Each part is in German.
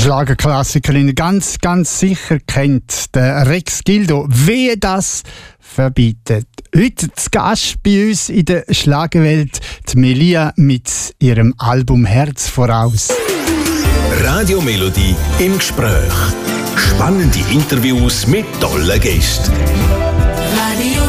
Schlagerklassikerin ganz, ganz sicher kennt, der Rex Gildo. Wehe das verbietet. Heute zu Gast bei uns in der Schlagerwelt die Melia mit ihrem Album Herz voraus. Radio Melodie im Gespräch. Spannende Interviews mit tollen Gästen. Radio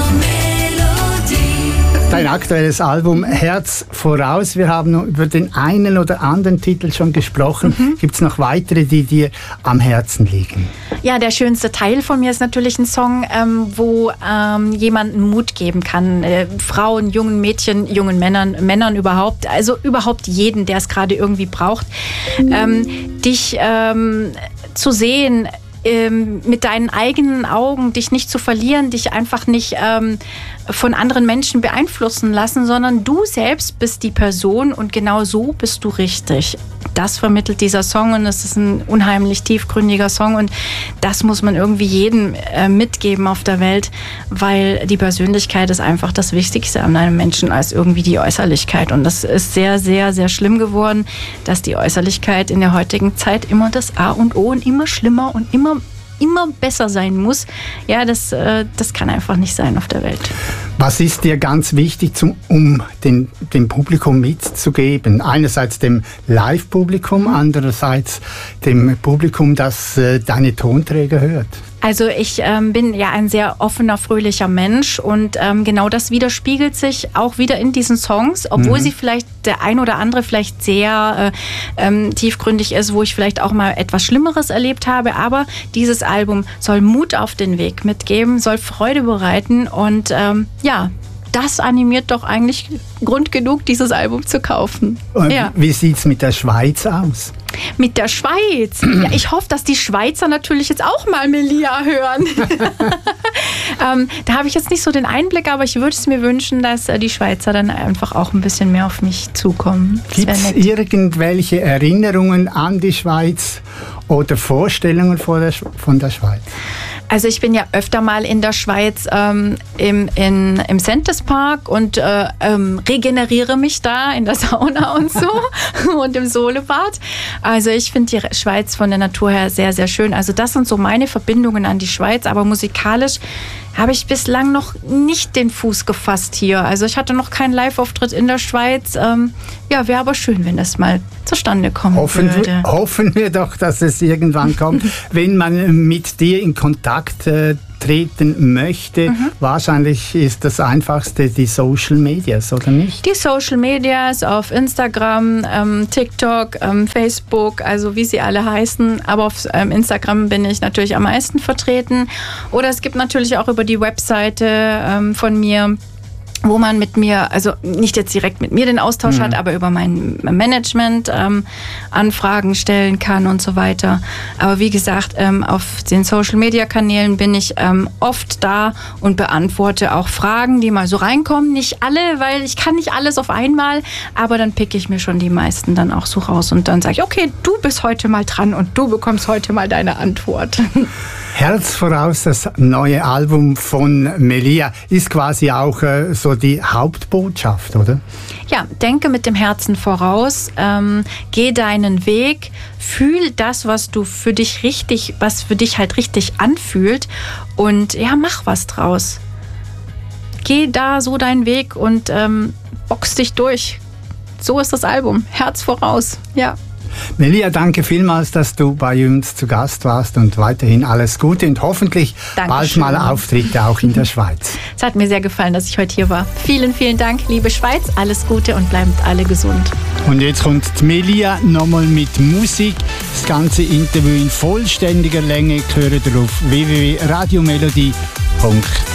Melodie. Dein aktuelles Album Herz voraus. Wir haben noch über den einen oder anderen Titel schon gesprochen. Gibt es noch weitere, die dir am Herzen liegen? Ja, der schönste Teil von mir ist natürlich ein Song, wo jemandem Mut geben kann. Frauen, jungen Mädchen, jungen Männern überhaupt. Also überhaupt jeden, der es gerade irgendwie braucht. Dich zu sehen, mit deinen eigenen Augen, dich nicht zu verlieren, dich einfach nicht von anderen Menschen beeinflussen lassen, sondern du selbst bist die Person und genau so bist du richtig. Das vermittelt dieser Song und es ist ein unheimlich tiefgründiger Song und das muss man irgendwie jedem mitgeben auf der Welt, weil die Persönlichkeit ist einfach das Wichtigste an einem Menschen als irgendwie die Äußerlichkeit und das ist sehr, sehr, sehr schlimm geworden, dass die Äußerlichkeit in der heutigen Zeit immer das A und O und immer schlimmer und immer besser sein muss. Ja, das kann einfach nicht sein auf der Welt. Was ist dir ganz wichtig, um dem Publikum mitzugeben? Einerseits dem Live-Publikum, andererseits dem Publikum, das deine Tonträger hört. Also ich bin ja ein sehr offener, fröhlicher Mensch und genau das widerspiegelt sich auch wieder in diesen Songs, obwohl sie vielleicht der ein oder andere vielleicht sehr tiefgründig ist, wo ich vielleicht auch mal etwas Schlimmeres erlebt habe, aber dieses Album soll Mut auf den Weg mitgeben, soll Freude bereiten und ja, das animiert doch eigentlich Grund genug, dieses Album zu kaufen. Und ja. Wie sieht es mit der Schweiz aus? Mit der Schweiz? Ja, ich hoffe, dass die Schweizer natürlich jetzt auch mal Melia hören. Da habe ich jetzt nicht so den Einblick, aber ich würde es mir wünschen, dass die Schweizer dann einfach auch ein bisschen mehr auf mich zukommen. Gibt es irgendwelche Erinnerungen an die Schweiz oder Vorstellungen von der Schweiz? Also ich bin ja öfter mal in der Schweiz im Sentes Park und regeneriere mich da in der Sauna und so und im Solebad. Also ich finde die Schweiz von der Natur her sehr, sehr schön. Also das sind so meine Verbindungen an die Schweiz, aber musikalisch habe ich bislang noch nicht den Fuß gefasst hier. Also ich hatte noch keinen Live-Auftritt in der Schweiz. Ja, wäre aber schön, wenn das mal zustande kommen würde. Hoffen wir doch, dass es irgendwann kommt. Wenn man mit dir in Kontakt treten möchte, wahrscheinlich ist das Einfachste die Social Medias, oder nicht? Die Social Medias auf Instagram, TikTok, Facebook, also wie sie alle heißen. Aber auf Instagram bin ich natürlich am meisten vertreten. Oder es gibt natürlich auch über die Webseite von mir, wo man mit mir, also nicht jetzt direkt mit mir den Austausch hat, aber über mein Management Anfragen stellen kann und so weiter. Aber wie gesagt, auf den Social-Media-Kanälen bin ich oft da und beantworte auch Fragen, die mal so reinkommen. Nicht alle, weil ich kann nicht alles auf einmal, aber dann picke ich mir schon die meisten dann auch so raus und dann sage ich, okay, du bist heute mal dran und du bekommst heute mal deine Antwort. Herz voraus, das neue Album von Melia, ist quasi auch so die Hauptbotschaft, oder? Ja, denke mit dem Herzen voraus, geh deinen Weg, fühl das, was für dich halt richtig anfühlt und ja, mach was draus. Geh da so deinen Weg und box dich durch. So ist das Album, Herz voraus, ja. Melia, danke vielmals, dass du bei uns zu Gast warst und weiterhin alles Gute und hoffentlich bald mal Auftritte auch in der Schweiz. Es hat mir sehr gefallen, dass ich heute hier war. Vielen, vielen Dank, liebe Schweiz. Alles Gute und bleibt alle gesund. Und jetzt kommt die Melia nochmal mit Musik. Das ganze Interview in vollständiger Länge hören ihr auf www.radiomelodie.ch.